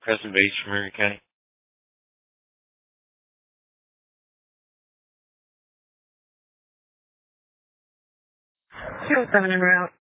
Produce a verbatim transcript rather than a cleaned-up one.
Preston Bates from Marion County. zero seven en route.